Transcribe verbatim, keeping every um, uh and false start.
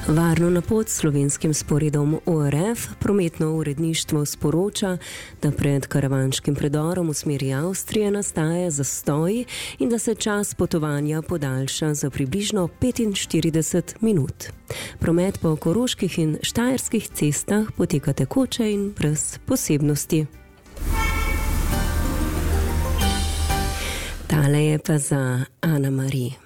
Varno na pot s slovenskim sporedom O R F prometno uredništvo sporoča, da pred karavanškim predorom v smeri Avstrije nastaja zastoj in da se čas potovanja podaljša za približno petinštirideset minut. Promet po koroških in štajerskih cestah poteka tekoče in brez posebnosti. Tale je pa za Ana Mari.